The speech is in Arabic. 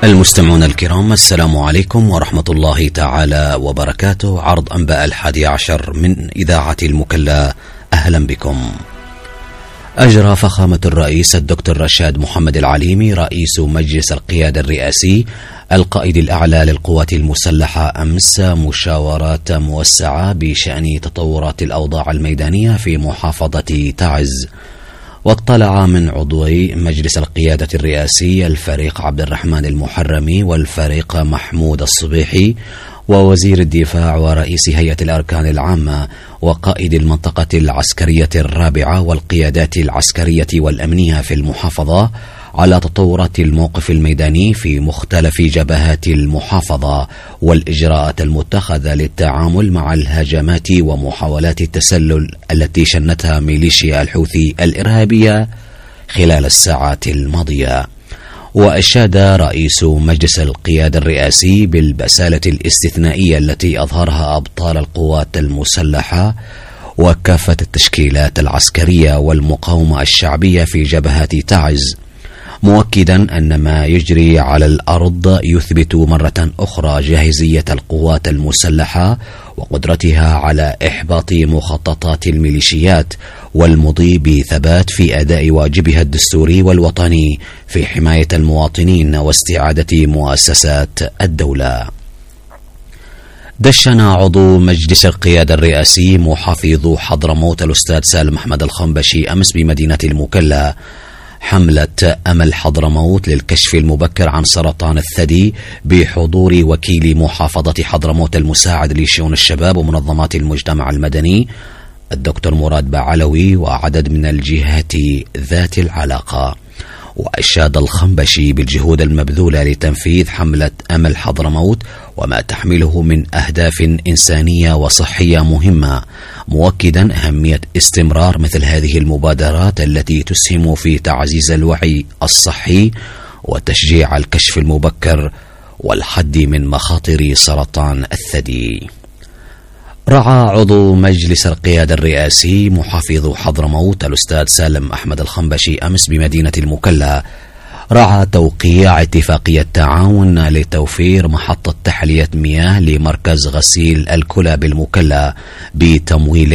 المستمعون الكرام، السلام عليكم ورحمة الله تعالى وبركاته. عرض أنباء 11 من إذاعة المكلا، أهلا بكم. أجرى فخامة الرئيس الدكتور رشاد محمد العليمي رئيس مجلس القيادة الرئاسي القائد الأعلى للقوات المسلحة أمس مشاورات موسعة بشأن تطورات الأوضاع الميدانية في محافظة تعز. واطلع من عضوي مجلس القيادة الرئاسي الفريق عبد الرحمن المحرمي والفريق محمود الصبيحي ووزير الدفاع ورئيس هيئة الأركان العامة وقائد المنطقة العسكرية الرابعة والقيادات العسكرية والأمنية في المحافظة على تطورات الموقف الميداني في مختلف جبهات المحافظة والإجراءات المتخذة للتعامل مع الهجمات ومحاولات التسلل التي شنتها ميليشيا الحوثي الإرهابية خلال الساعات الماضية. وأشاد رئيس مجلس القيادة الرئاسي بالبسالة الاستثنائية التي أظهرها أبطال القوات المسلحة وكافة التشكيلات العسكرية والمقاومة الشعبية في جبهات تعز، مؤكدا أن ما يجري على الأرض يثبت مرة أخرى جاهزية القوات المسلحة وقدرتها على إحباط مخططات الميليشيات والمضي بثبات في أداء واجبها الدستوري والوطني في حماية المواطنين واستعادة مؤسسات الدولة. دشن عضو مجلس القيادة الرئاسي محافظ حضرموت الأستاذ سالم أحمد الخنبشي أمس بمدينة المكلا حملة أمل حضرموت للكشف المبكر عن سرطان الثدي بحضور وكيل محافظة حضرموت المساعد لشؤون الشباب ومنظمات المجتمع المدني الدكتور مراد بعلوي وعدد من الجهات ذات العلاقة. وأشاد الخنبشي بالجهود المبذولة لتنفيذ حملة أمل حضرموت وما تحمله من أهداف إنسانية وصحية مهمة، مؤكدا أهمية استمرار مثل هذه المبادرات التي تسهم في تعزيز الوعي الصحي وتشجيع الكشف المبكر والحد من مخاطر سرطان الثدي. رعى عضو مجلس القيادة الرئاسي محافظ حضرموت الأستاذ سالم أحمد الخنبشي أمس بمدينة المكلا رعى توقيع اتفاقية تعاون لتوفير محطة تحلية مياه لمركز غسيل الكلى بالمكلا بتمويل